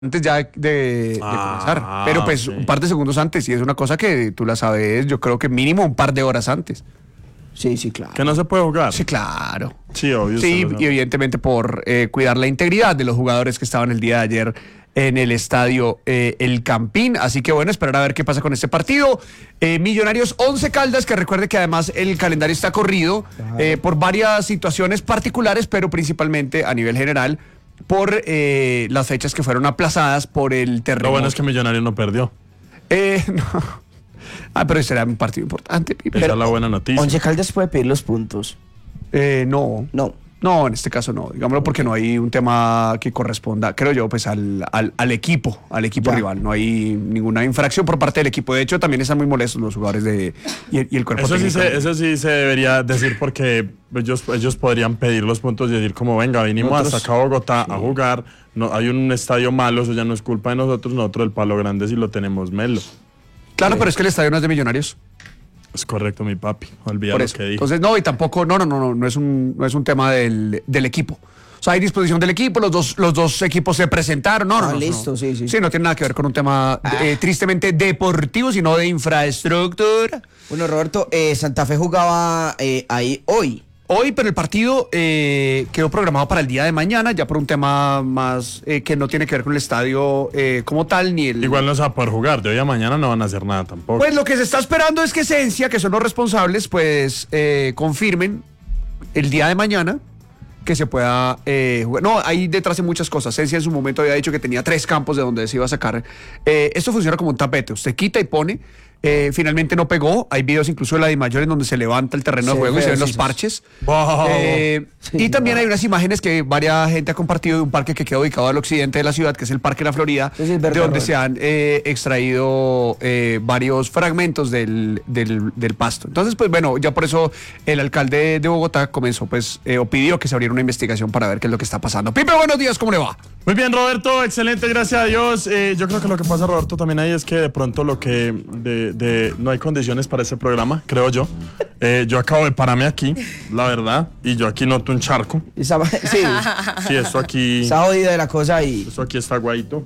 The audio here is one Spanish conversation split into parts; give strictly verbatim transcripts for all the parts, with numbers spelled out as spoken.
antes ya de, de ah, comenzar, pero pues okay. un par de segundos antes, y es una cosa que tú la sabes, yo creo que mínimo un par de horas antes. Sí, sí, claro. Que no se puede jugar. Sí, claro. Sí, obvio. Sí, y evidentemente por eh, cuidar la integridad de los jugadores que estaban el día de ayer en el estadio eh, El Campín. Así que bueno, esperar a ver qué pasa con este partido. Eh, Millonarios once Caldas, que recuerde que además el calendario está corrido eh, por varias situaciones particulares, pero principalmente a nivel general por eh, las fechas que fueron aplazadas por el terremoto. Lo bueno es que Millonarios no perdió. Eh, no. Ah, pero ese era un partido importante, Pipe. Esa es la buena noticia. Once Caldas puede pedir los puntos. Eh, no. No. No, en este caso no, digámoslo porque no hay un tema que corresponda, creo yo, pues al, al, al equipo, al equipo Ya. rival. No hay ninguna infracción por parte del equipo. De hecho, también están muy molestos los jugadores de y, el- y el cuerpo Eso sí, técnico. se, eso sí se debería decir porque ellos, ellos podrían pedir los puntos y decir como venga, vinimos Nosotros- hasta acá a Bogotá a jugar, no, hay un estadio malo, eso ya no es culpa de nosotros, nosotros el palo grande sí lo tenemos melo. Claro, pero es que el estadio no es de Millonarios. Es correcto, mi papi, olvida Por lo eso. que dije. Entonces, no, y tampoco, no, no, no, no, no es un, no es un tema del, del equipo. O sea, hay disposición del equipo, los dos, los dos equipos se presentaron, no, no, Ah, no, no. listo, sí, sí. Sí, no tiene nada que ver con un tema eh, tristemente deportivo, sino de infraestructura. Bueno, Roberto, eh, Santa Fe jugaba eh, ahí hoy. Hoy, pero el partido eh, quedó programado para el día de mañana, ya por un tema más eh, que no tiene que ver con el estadio eh, como tal, ni el... Igual no se va a poder jugar, de hoy a mañana no van a hacer nada tampoco. Pues lo que se está esperando es que Esencia, que son los responsables, pues eh, confirmen el día de mañana que se pueda eh, jugar. No, hay detrás de muchas cosas. Esencia en su momento había dicho que tenía tres campos de donde se iba a sacar. Eh, esto funciona como un tapete. Usted quita y pone. Eh, finalmente no pegó. Hay videos incluso de la Dimayor en donde se levanta el terreno Sí, de juego y se ven sí, los sí. parches. Wow. Eh, Sí, y también no. hay unas imágenes que varias gente ha compartido de un parque que quedó ubicado al occidente de la ciudad, que es el Parque La Florida, Sí, sí, es verdad, de donde Robert. se han eh, extraído eh, varios fragmentos del, del, del pasto. Entonces, pues bueno, ya por eso el alcalde de Bogotá comenzó, pues, eh, o pidió que se abriera una investigación para ver qué es lo que está pasando. Pipe, buenos días, ¿cómo le va? Muy bien, Roberto, excelente, gracias a Dios. Eh, yo creo que lo que pasa, Roberto, también ahí es que de pronto lo que de, de- no hay condiciones para ese programa, creo yo. Eh, yo acabo de pararme aquí, la verdad, y yo aquí noto un charco. Esa- sí, Sí, esto aquí, está jodida de la cosa y esto aquí está guayito.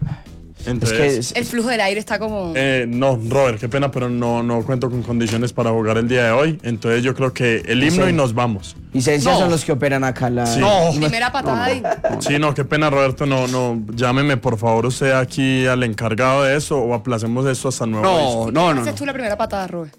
es Entonces, que es- El flujo del aire está como... eh, no, Robert, qué pena, pero no, no cuento con condiciones para jugar el día de hoy. Entonces yo creo que el himno Sí. y nos vamos. licencias No. son los que operan acá la... Sí. No. Primera patada y... Sí, no, qué pena, Roberto, no, no, llámeme por favor usted aquí al encargado de eso o aplacemos esto hasta nuevo aviso. No, no, no. Haces no. tú la primera patada, Robert.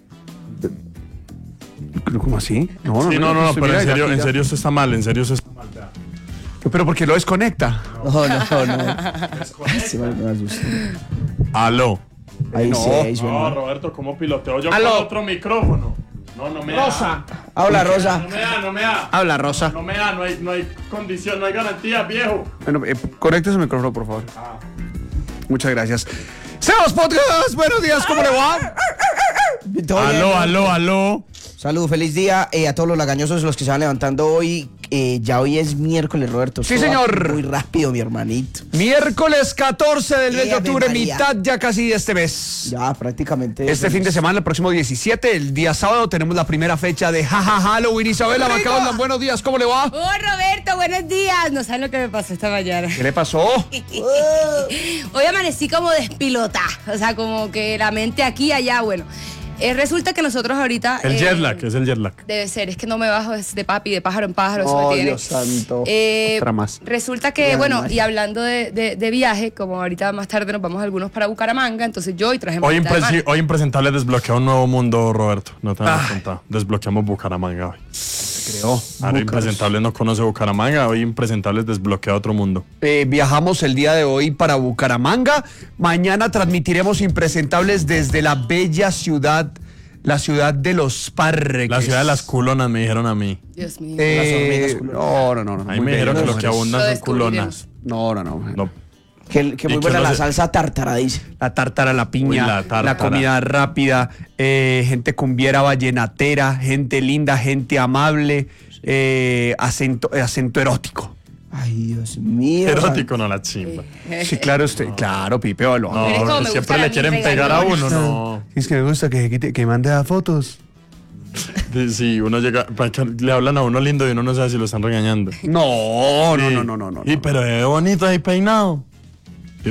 ¿Cómo así? No, Sí, no, no, no, estoy- pero mira, en ya serio, aquí en ya- serio esto está mal, en serio esto está mal. vea. Pero ¿por qué lo desconecta? No, no, no. Sí, me- me asusta. Aló. Ahí No. sí, ahí suena. No, Roberto, ¿cómo piloteo yo Aló. con otro micrófono? No, no me Rosa. Habla, da. Rosa. No me da, no me da. Habla, Rosa. No me da, no hay, no hay condición, no hay garantía, viejo. Bueno, eh, conecte su micrófono, por favor. Muchas gracias. Sebas Podcast, buenos días, ¿cómo le va? Todo bien, Aló, ¿no? aló, aló. Salud, feliz día eh, a todos los lagañosos, los que se van levantando hoy. Eh, ya hoy es miércoles, Roberto. Sí, Esto va señor. Muy rápido, mi hermanito. Miércoles catorce del mes de Ave octubre, María. mitad ya casi de este mes. Ya prácticamente. Este fin de semana, el próximo diecisiete, el día sábado, tenemos la primera fecha de Jaja Halloween. Isabela Macaulay, buenos días, ¿cómo le va? ¡Oh, Roberto, buenos días! No saben lo que me pasó esta mañana. ¿Qué le pasó? Hoy amanecí como despilota. O sea, como que la mente aquí y allá, bueno. Eh, resulta que nosotros ahorita... El eh, jet lag, es el jet lag. Debe ser, es que no me bajo es de papi, de pájaro en pájaro, eso Oh, me tiene. Dios santo. Eh, Otra más. Resulta que, Ya, bueno, más. y hablando de, de- de viaje, como ahorita más tarde nos vamos algunos para Bucaramanga, entonces yo y traje Hoy, maleta de impresi- mano. hoy Impresentable desbloquea un nuevo mundo, Roberto. No te habías Ay. contado. Desbloqueamos Bucaramanga hoy. Creo. Ahora Impresentable no conoce Bucaramanga, hoy Impresentable desbloquea otro mundo. Eh, viajamos el día de hoy para Bucaramanga. Mañana transmitiremos Impresentables desde la bella ciudad, la ciudad de los parques. La ciudad de las culonas me dijeron a mí. Dios mío. Eh, Las hormigas no, no, no. no Ahí muy me dijeron bello, que lo no, que no, abundan Lo son descubriremos. culonas. No, no, no. No. Que, que ¿Y muy qué buena no la se- salsa tártara, dice. La tártara, la piña, Uy, la la, tártara. comida rápida, eh, gente cumbiera vallenatera, gente linda, gente amable, eh, acento, eh, acento erótico. Ay, Dios mío. Erótico no la chimba. Sí, claro, usted, claro, Pipe, lo No, Eres como que me siempre gustan le a mí, quieren pegar a regañones. uno, no. Es que me gusta que, que, que mande a fotos. Sí, uno llega, pa- que le hablan a uno lindo y uno no sabe si lo están regañando. No, no, Sí. no, no, no, no. Y no. pero es bonito ahí peinado.